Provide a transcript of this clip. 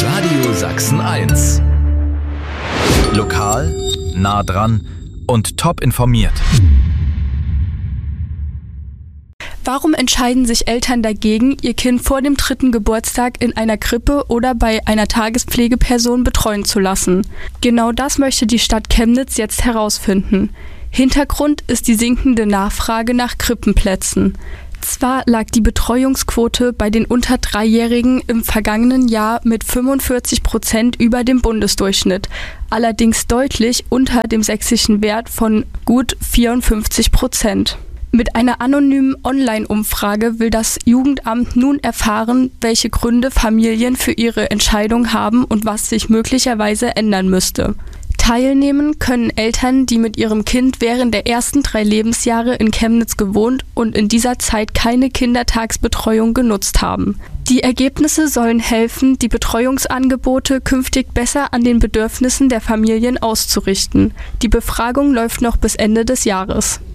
Radio Sachsen 1. Lokal, nah dran und top informiert. Warum entscheiden sich Eltern dagegen, ihr Kind vor dem 3. Geburtstag in einer Krippe oder bei einer Tagespflegeperson betreuen zu lassen? Genau das möchte die Stadt Chemnitz jetzt herausfinden. Hintergrund ist die sinkende Nachfrage nach Krippenplätzen. Zwar lag die Betreuungsquote bei den unter 3-Jährigen im vergangenen Jahr mit 45% über dem Bundesdurchschnitt, allerdings deutlich unter dem sächsischen Wert von gut 54%. Mit einer anonymen Online-Umfrage will das Jugendamt nun erfahren, welche Gründe Familien für ihre Entscheidung haben und was sich möglicherweise ändern müsste. Teilnehmen können Eltern, die mit ihrem Kind während der ersten 3 Lebensjahre in Chemnitz gewohnt und in dieser Zeit keine Kindertagesbetreuung genutzt haben. Die Ergebnisse sollen helfen, die Betreuungsangebote künftig besser an den Bedürfnissen der Familien auszurichten. Die Befragung läuft noch bis Ende des Jahres.